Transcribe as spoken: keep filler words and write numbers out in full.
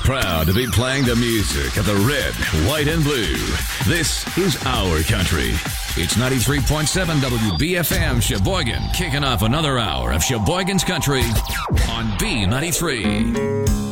proud to be playing the music of the red, white, and blue. This is our country. It's ninety-three point seven W B F M Sheboygan, kicking off another hour of Sheboygan's Country on B ninety-three.